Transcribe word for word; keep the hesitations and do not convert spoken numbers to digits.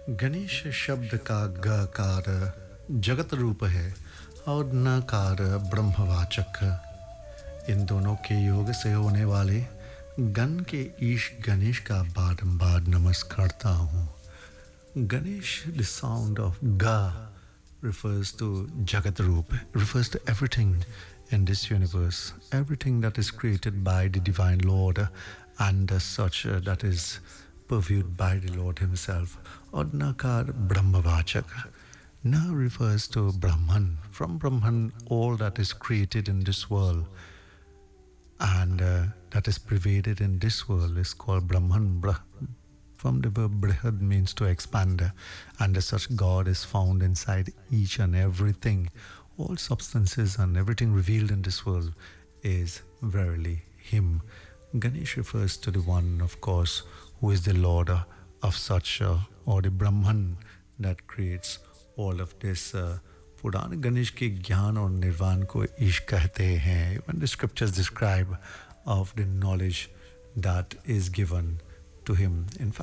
गणेश शब्द का गकार जगत रूप है और नकार ब्रह्मवाचक। इन दोनों के योग से होने वाले गण के ईश गणेश का बारंबार नमस्कार करता हूँ। Ganesh, the sound of Ga refers to Jagat Roop, refers to everything in this universe, everything that is created by the Divine Lord and as such uh, that is purviewed by the Lord Himself. Or Nakar Brahmavachak. Na refers to Brahman. From Brahman, all that is created in this world and uh, that is pervaded in this world is called Brahman. Brah- From the verb brihad means to expand, and as such God is found inside each and everything. All substances and everything revealed in this world is verily Him. Ganesh refers to the one, of course, who is the Lord of such, uh, or the Brahman that creates all of this. Uh, पुराण गणेश के ज्ञान और निर्वाण को ईश कहते हैं. Even the scriptures describe of the knowledge that is given to him. In fact,